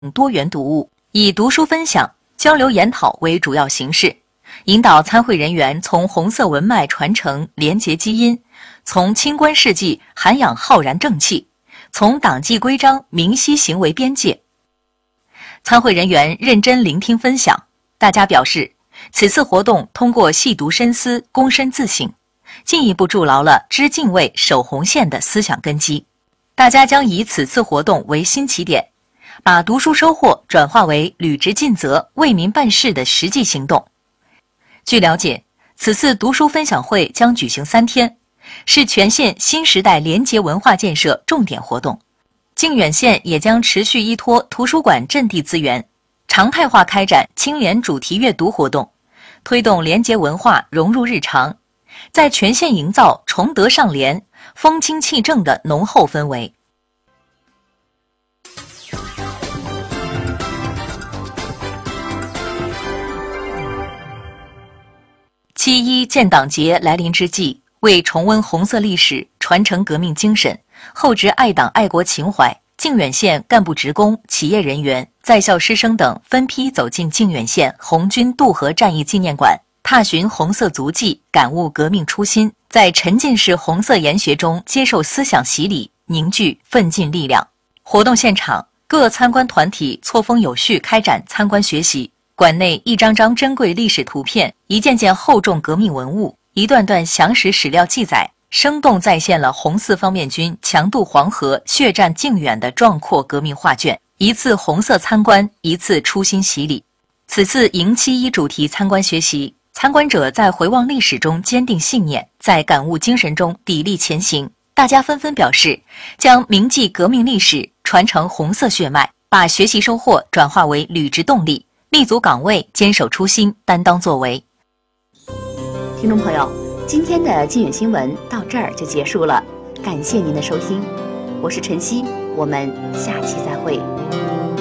多元读物，以读书分享、交流研讨为主要形式，引导参会人员从红色文脉传承廉洁基因，从清官事迹涵养浩然正气，从党纪规章明晰行为边界。参会人员认真聆听分享，大家表示，此次活动通过细读深思、躬身自省，进一步筑牢了知敬畏、守红线的思想根基。大家将以此次活动为新起点，把读书收获转化为履职尽责、为民办事的实际行动。据了解，此次读书分享会将举行3天，是全县新时代廉洁文化建设重点活动。靖远县也将持续依托图书馆阵地资源，常态化开展清廉主题阅读活动，推动廉洁文化融入日常，在全县营造崇德尚廉、风清气正的浓厚氛围。7·1建党节来临之际，为重温红色历史、传承革命精神、厚植爱党爱国情怀，靖远县干部职工、企业人员、在校师生等分批走进靖远县红军渡河战役纪念馆，踏寻红色足迹，感悟革命初心，在沉浸式红色研学中接受思想洗礼，凝聚奋进力量。活动现场，各参观团体错峰有序开展参观学习，馆内一张张珍贵历史图片，一件件厚重革命文物，一段段详实史料记载，生动再现了红四方面军强渡黄河、血战靖远的壮阔革命画卷。一次红色参观，一次初心洗礼。此次迎7·1主题参观学习，参观者在回望历史中坚定信念，在感悟精神中砥砺前行。大家纷纷表示，将铭记革命历史，传承红色血脉，把学习收获转化为履职动力，立足岗位，坚守初心，担当作为。 听众朋友，今天的靖远新闻到这儿就结束了，感谢您的收听，我是晨曦，我们下期再会。